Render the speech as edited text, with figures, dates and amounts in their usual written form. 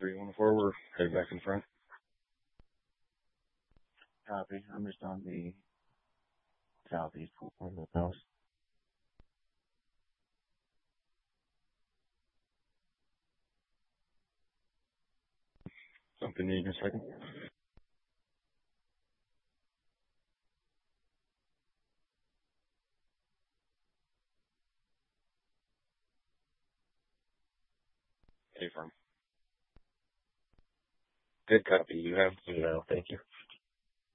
314, we're heading back in front. Copy. I'm just on the southeast corner of the house. Something need in a second. Hey, firm. Good copy. You have email. Thank you.